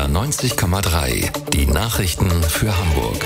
NDR 90,3. Die Nachrichten für Hamburg.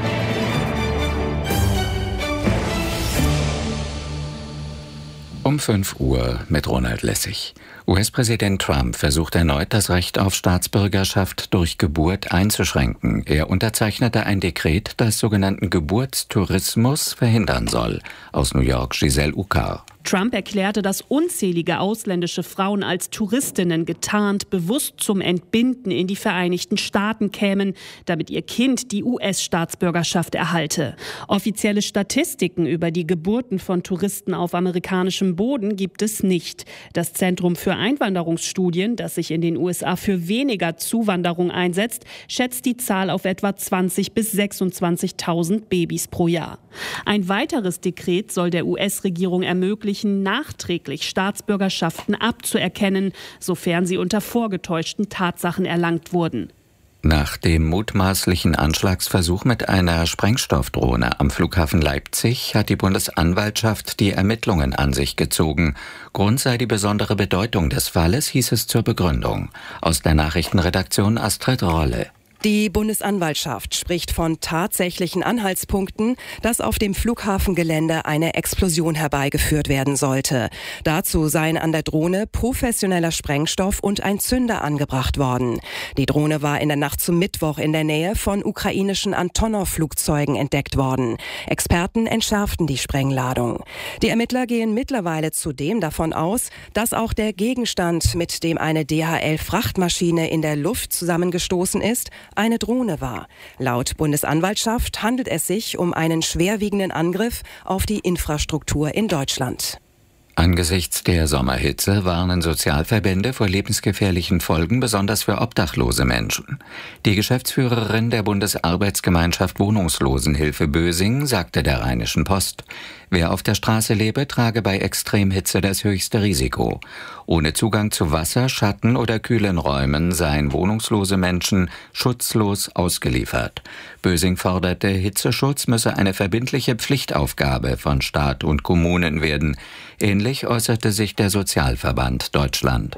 Um 5 Uhr mit Ronald Lessig. US-Präsident Trump versucht erneut, das Recht auf Staatsbürgerschaft durch Geburt einzuschränken. Er unterzeichnete ein Dekret, das sogenannten Geburtstourismus verhindern soll. Aus New York, Giselle Ukar. Trump erklärte, dass unzählige ausländische Frauen als Touristinnen getarnt bewusst zum Entbinden in die Vereinigten Staaten kämen, damit ihr Kind die US-Staatsbürgerschaft erhalte. Offizielle Statistiken über die Geburten von Touristen auf amerikanischem Boden gibt es nicht. Das Zentrum für Einwanderungsstudien, das sich in den USA für weniger Zuwanderung einsetzt, schätzt die Zahl auf etwa 20.000 bis 26.000 Babys pro Jahr. Ein weiteres Dekret soll der US-Regierung ermöglichen, nachträglich Staatsbürgerschaften abzuerkennen, sofern sie unter vorgetäuschten Tatsachen erlangt wurden. Nach dem mutmaßlichen Anschlagsversuch mit einer Sprengstoffdrohne am Flughafen Leipzig hat die Bundesanwaltschaft die Ermittlungen an sich gezogen. Grund sei die besondere Bedeutung des Falles, hieß es zur Begründung. Aus der Nachrichtenredaktion Astrid Rolle. Die Bundesanwaltschaft spricht von tatsächlichen Anhaltspunkten, dass auf dem Flughafengelände eine Explosion herbeigeführt werden sollte. Dazu seien an der Drohne professioneller Sprengstoff und ein Zünder angebracht worden. Die Drohne war in der Nacht zum Mittwoch in der Nähe von ukrainischen Antonov-Flugzeugen entdeckt worden. Experten entschärften die Sprengladung. Die Ermittler gehen mittlerweile zudem davon aus, dass auch der Gegenstand, mit dem eine DHL-Frachtmaschine in der Luft zusammengestoßen ist, eine Drohne war. Laut Bundesanwaltschaft handelt es sich um einen schwerwiegenden Angriff auf die Infrastruktur in Deutschland. Angesichts der Sommerhitze warnen Sozialverbände vor lebensgefährlichen Folgen, besonders für obdachlose Menschen. Die Geschäftsführerin der Bundesarbeitsgemeinschaft Wohnungslosenhilfe Bösing sagte der Rheinischen Post, wer auf der Straße lebe, trage bei Extremhitze das höchste Risiko. Ohne Zugang zu Wasser, Schatten oder kühlen Räumen seien wohnungslose Menschen schutzlos ausgeliefert. Bösing forderte, Hitzeschutz müsse eine verbindliche Pflichtaufgabe von Staat und Kommunen werden. Ähnlich äußerte sich der Sozialverband Deutschland.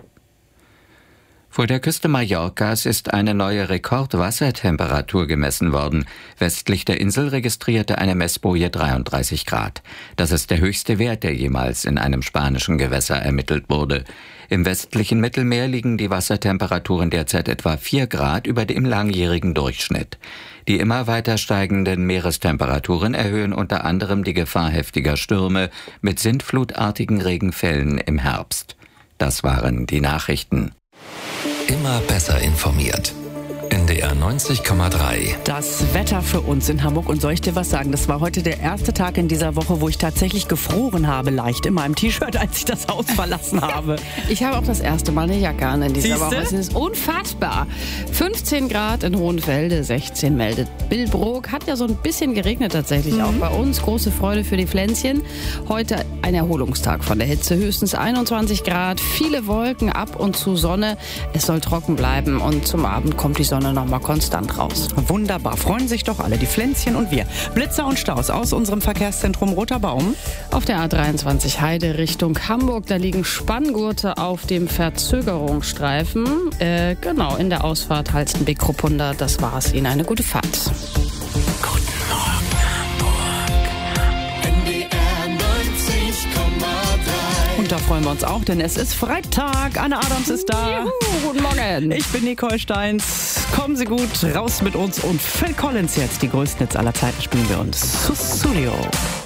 Vor der Küste Mallorcas ist eine neue Rekordwassertemperatur gemessen worden. Westlich der Insel registrierte eine Messboje 33 Grad. Das ist der höchste Wert, der jemals in einem spanischen Gewässer ermittelt wurde. Im westlichen Mittelmeer liegen die Wassertemperaturen derzeit etwa 4 Grad über dem langjährigen Durchschnitt. Die immer weiter steigenden Meerestemperaturen erhöhen unter anderem die Gefahr heftiger Stürme mit sintflutartigen Regenfällen im Herbst. Das waren die Nachrichten. Immer besser informiert. NDR 90,3. Das Wetter für uns in Hamburg. Und soll ich dir was sagen? Das war heute der erste Tag in dieser Woche, wo ich tatsächlich gefroren habe, leicht in meinem T-Shirt, als ich das Haus verlassen habe. Ich habe auch das erste Mal eine Jacke an in dieser Siehste? Woche. Es ist unfassbar. 15 Grad in Hohenfelde, 16 meldet Billbrook. Hat ja so ein bisschen geregnet tatsächlich auch bei uns. Große Freude für die Pflänzchen. Heute ein Erholungstag von der Hitze. Höchstens 21 Grad, viele Wolken, ab und zu Sonne. Es soll trocken bleiben und zum Abend kommt die Sonne noch mal konstant raus. Wunderbar, freuen sich doch alle, die Pflänzchen und wir. Blitzer und Staus aus unserem Verkehrszentrum Roter Baum. Auf der A23 Heide Richtung Hamburg, da liegen Spanngurte auf dem Verzögerungsstreifen. Genau, in der Ausfahrt Halstenbeck-Kruppunda. Das war's. Ihnen eine gute Fahrt. Guten Morgen, Hamburg. NDR 90,3. Und da freuen wir uns auch, denn es ist Freitag. Anne Adams ist da. Juhu, guten Morgen. Ich bin Nicole Steins. Kommen Sie gut raus mit uns und Phil Collins jetzt. Die größten Hits aller Zeiten spielen wir uns. Sussudio.